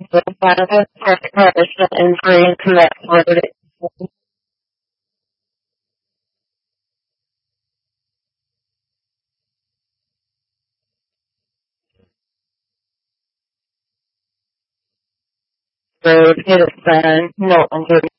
The benefits of partition injury and commit further road. It has been no injury.